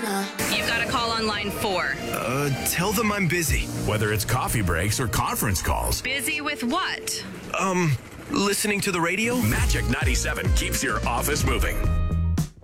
You've got to call on line 4. Tell them I'm busy. Whether it's coffee breaks or conference calls. Busy with what? Listening to the radio? Magic 97 keeps your office moving.